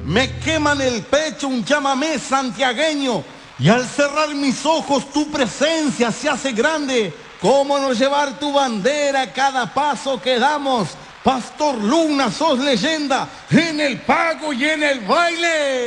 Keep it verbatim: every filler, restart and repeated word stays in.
Me quema en el pecho un chamamé santiagueño y al cerrar mis ojos tu presencia se hace grande. ¿Cómo no llevar tu bandera a cada paso que damos? Pastor Luna, sos leyenda en el pago y en el baile.